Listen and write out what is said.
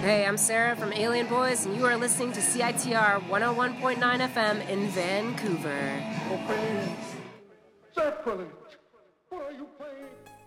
Hey, I'm Sarah from Alien Boys, and you are listening to CITR 101.9 FM in Vancouver. You're playing Zeppelin. What are you playing?